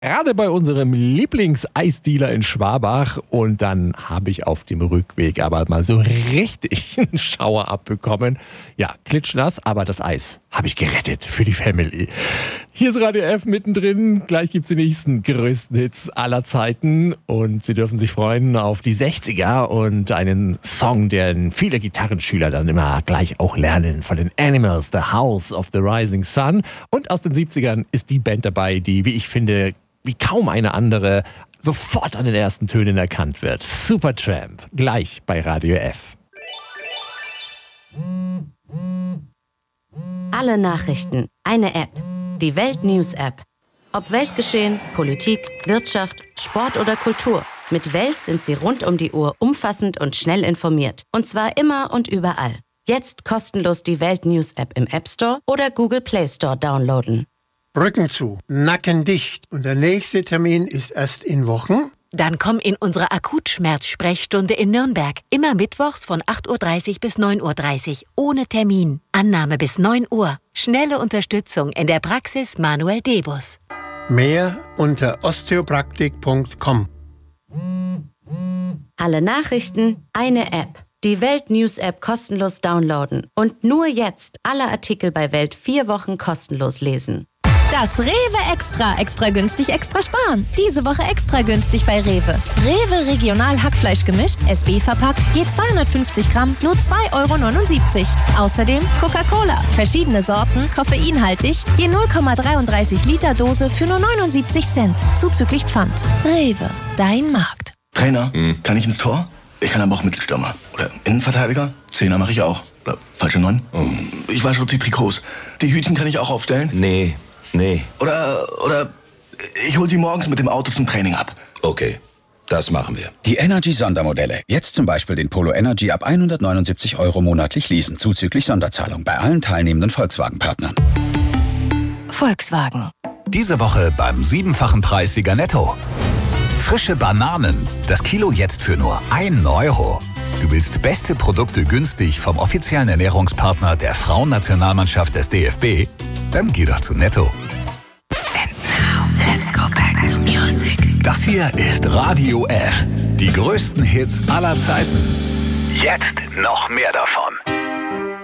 Gerade bei unserem Lieblingseisdealer in Schwabach und dann habe ich auf dem Rückweg aber mal so richtig einen Schauer abbekommen. Ja, klitschnass, aber das Eis habe ich gerettet für die Family. Hier ist Radio F mittendrin. Gleich gibt's die nächsten größten Hits aller Zeiten und Sie dürfen sich freuen auf die 60er und einen Song, den viele Gitarrenschüler dann immer gleich auch lernen, von den Animals, The House of the Rising Sun. Und aus den 70ern ist die Band dabei, die, wie ich finde, wie kaum eine andere sofort an den ersten Tönen erkannt wird. Supertramp, gleich bei Radio F. Alle Nachrichten, eine App. Die Welt-News-App. Ob Weltgeschehen, Politik, Wirtschaft, Sport oder Kultur. Mit Welt sind Sie rund um die Uhr umfassend und schnell informiert. Und zwar immer und überall. Jetzt kostenlos die Welt-News-App im App Store oder Google Play Store downloaden. Rücken zu, Nacken dicht und der nächste Termin ist erst in Wochen? Dann komm in unsere Akutschmerz-Sprechstunde in Nürnberg. Immer mittwochs von 8.30 Uhr bis 9.30 Uhr. Ohne Termin. Annahme bis 9 Uhr. Schnelle Unterstützung in der Praxis Manuel Debus. Mehr unter osteopraktik.com. Alle Nachrichten, eine App. Die Welt-News-App kostenlos downloaden. Und nur jetzt alle Artikel bei Welt 4 Wochen kostenlos lesen. Das Rewe Extra. Extra günstig, extra sparen. Diese Woche extra günstig bei Rewe. Rewe Regional Hackfleisch gemischt, SB verpackt, je 250 Gramm, nur 2,79 €. Außerdem Coca-Cola. Verschiedene Sorten, koffeinhaltig, je 0,33 Liter Dose für nur 79 Cent. Zuzüglich Pfand. Rewe, dein Markt. Trainer, kann ich ins Tor? Ich kann aber auch Mittelstürmer. Oder Innenverteidiger? Zehner mache ich auch. Oder falsche 9? Ich wasche die Trikots. Die Hütchen kann ich auch aufstellen? Nee. Oder ich hol sie morgens mit dem Auto zum Training ab. Okay, das machen wir. Die Energy-Sondermodelle. Jetzt zum Beispiel den Polo Energy ab 179 € monatlich leasen, zuzüglich Sonderzahlung bei allen teilnehmenden Volkswagen-Partnern. Volkswagen. Diese Woche beim 7-fachen Preissieger Netto. Frische Bananen. Das Kilo jetzt für nur 1 €. Du willst beste Produkte günstig vom offiziellen Ernährungspartner der Frauennationalmannschaft des DFB? Dann geh doch zu Netto. And now, let's go back to music. Das hier ist Radio F. Die größten Hits aller Zeiten. Jetzt noch mehr davon.